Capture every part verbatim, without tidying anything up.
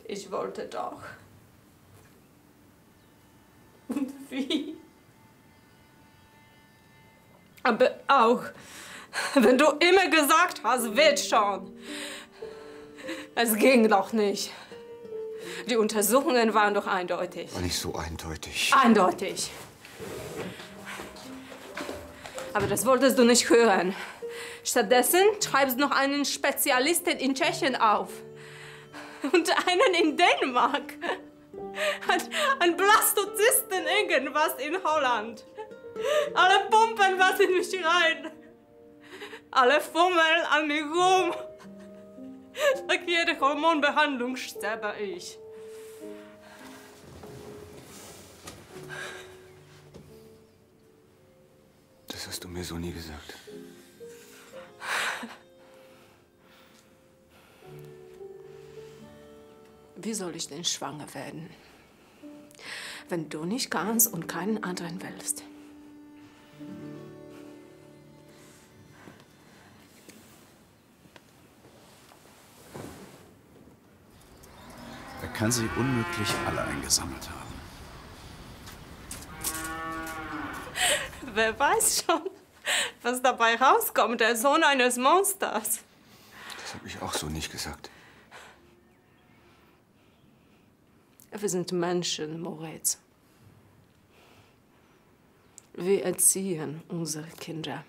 Ich wollte doch. Und wie? Aber auch, wenn du immer gesagt hast, wird schon. Es ging doch nicht. Die Untersuchungen waren doch eindeutig. War nicht so eindeutig. Eindeutig. Aber das wolltest du nicht hören. Stattdessen schreibst du noch einen Spezialisten in Tschechien auf. Und einen in Dänemark. Ein Blastozysten irgendwas in Holland. Alle pumpen was in mich rein. Alle fummeln an mir rum. Nach jeder Hormonbehandlung sterbe ich. Das hast du mir so nie gesagt. Wie soll ich denn schwanger werden, wenn du nicht kannst und keinen anderen willst? Er kann sie unmöglich alle eingesammelt haben. Wer weiß schon, was dabei rauskommt, der Sohn eines Monsters. Das habe ich auch so nicht gesagt. Wir sind Menschen, Moritz. Wir erziehen unsere Kinder.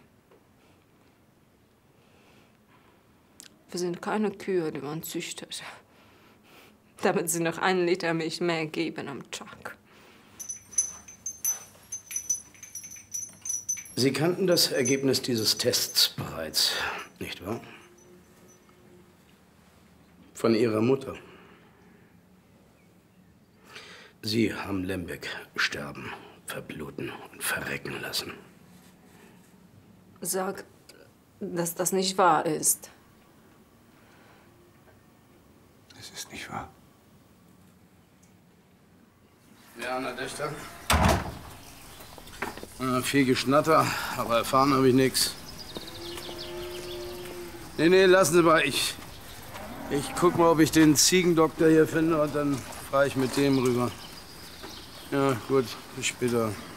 Wir sind keine Kühe, die man züchtet, damit sie noch einen Liter Milch mehr geben am Tag. Sie kannten das Ergebnis dieses Tests bereits, nicht wahr? Von Ihrer Mutter. Sie haben Lembeck sterben, verbluten und verrecken lassen. Sag, dass das nicht wahr ist. Es ist nicht wahr. Ja, Anna Dächter. Äh, viel Geschnatter, aber erfahren habe ich nichts. Nee, nee, lassen Sie mal. Ich, ich guck mal, ob ich den Ziegendoktor hier finde und dann fahre ich mit dem rüber. Ja, gut, bis später.